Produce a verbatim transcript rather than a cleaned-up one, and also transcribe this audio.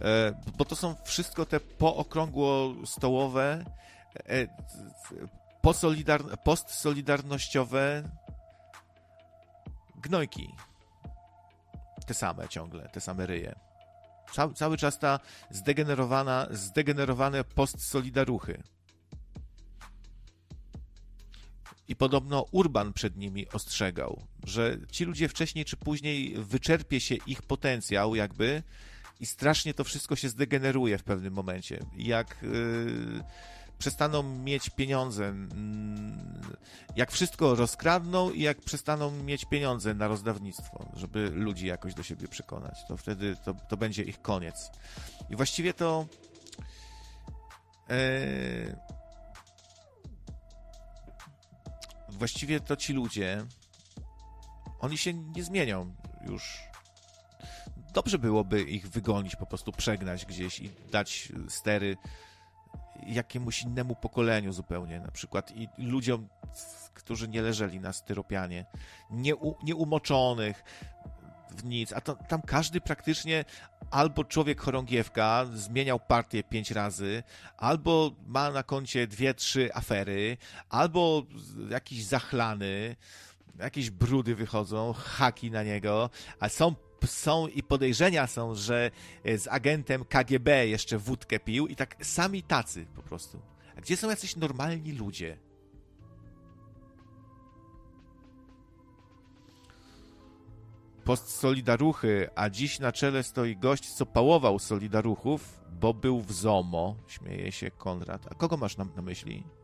bo to są wszystko te pookrągłostołowe, posolidarn- postsolidarnościowe gnojki. Te same ciągle, te same ryje. Ca- cały czas ta zdegenerowana, zdegenerowane postsolidaruchy. I podobno Urban przed nimi ostrzegał, że ci ludzie wcześniej czy później wyczerpie się ich potencjał jakby i strasznie to wszystko się zdegeneruje w pewnym momencie. Jak yy, przestaną mieć pieniądze, yy, jak wszystko rozkradną i jak przestaną mieć pieniądze na rozdawnictwo, żeby ludzi jakoś do siebie przekonać, to wtedy to, to będzie ich koniec. I właściwie to yy, właściwie to ci ludzie, oni się nie zmienią już. Dobrze byłoby ich wygonić, po prostu przegnać gdzieś i dać stery jakiemuś innemu pokoleniu zupełnie, na przykład i ludziom, którzy nie leżeli na styropianie, nie, u, nie umoczonych w nic, a to, tam każdy praktycznie albo człowiek chorągiewka zmieniał partię pięć razy, albo ma na koncie dwie, trzy afery, albo jakiś zachlany, jakieś brudy wychodzą, haki na niego, a są są i podejrzenia są, że z agentem K G B jeszcze wódkę pił i tak sami tacy po prostu. A gdzie są jacyś normalni ludzie? Postsolidaruchy, a dziś na czele stoi gość, co pałował solidaruchów, bo był w ZOMO, śmieje się Konrad. A kogo masz na, na myśli?